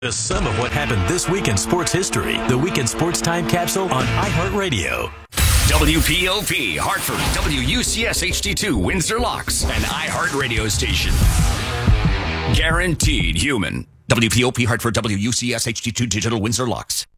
The sum of what happened this week in sports history. The Weekend Sports Time Capsule on iHeartRadio. WPOP, Hartford, WUCS HD2, Windsor Locks, an iHeartRadio station. Guaranteed human. WPOP, Hartford, WUCS HD2, Digital, Windsor Locks.